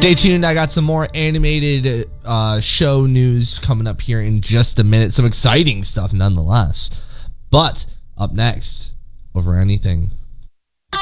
Stay tuned. I got some more animated show news coming up here in just a minute. Some exciting stuff nonetheless. But up next, Over Anything.